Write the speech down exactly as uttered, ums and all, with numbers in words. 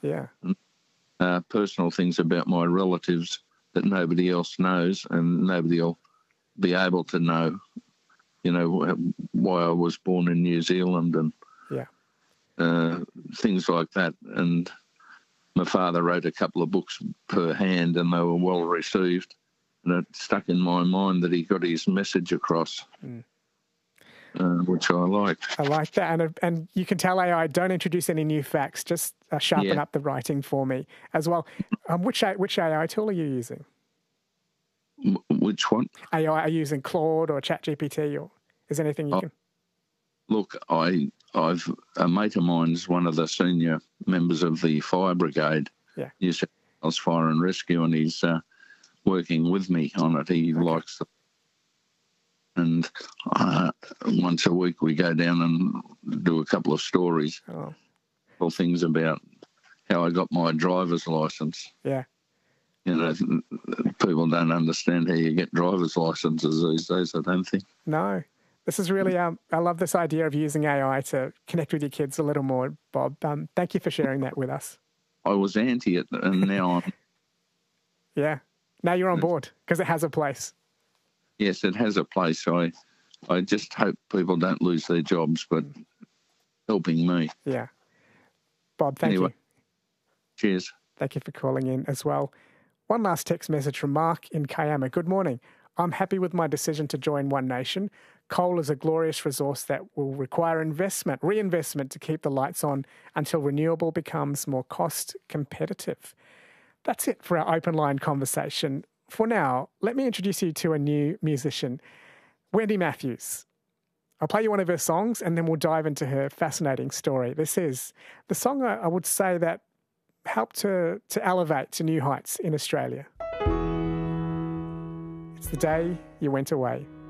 Yeah. Uh, personal things about my relatives that nobody else knows, and nobody will be able to know, you know, why I was born in New Zealand and yeah. uh, things like that. And my father wrote a couple of books per hand, and they were well received. And it stuck in my mind that he got his message across, mm. uh, which I like. I like that. And and you can tell A I, don't introduce any new facts, just uh, sharpen yeah. up the writing for me as well. Um, which, which A I tool are you using? Which one? A I, are you using Claude or ChatGPT, or is there anything you oh, can... Look, I, I've a mate of mine's one of the senior members of the fire brigade, yeah. New South Wales Fire and Rescue, and he's uh, working with me on it. He okay. likes it. And uh, once a week we go down and do a couple of stories, oh. or things about how I got my driver's licence. Yeah. You know, people don't understand how you get driver's licences these days, I don't think. No. This is really, um, I love this idea of using A I to connect with your kids a little more, Bob. Um, thank you for sharing that with us. I was anti it, and now I'm... yeah. Now you're on board, because it has a place. Yes, it has a place. I, I just hope people don't lose their jobs, but helping me. Yeah. Bob, thank anyway, you. Cheers. Thank you for calling in as well. One last text message from Mark in Kiama. Good morning. I'm happy with my decision to join One Nation. Coal is a glorious resource that will require investment, reinvestment to keep the lights on until renewable becomes more cost competitive. That's it for our open line conversation. For now, let me introduce you to a new musician, Wendy Matthews. I'll play you one of her songs and then we'll dive into her fascinating story. This is the song I would say that helped her to elevate to new heights in Australia. It's The Day You Went Away.